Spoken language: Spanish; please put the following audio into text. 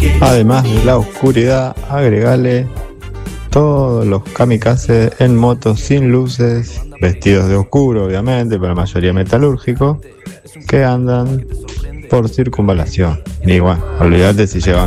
Además de la oscuridad, agregale todos los kamikazes en motos sin luces, vestidos de oscuro obviamente, pero la mayoría metalúrgicos, que andan por circunvalación. Y bueno, olvídate si llevan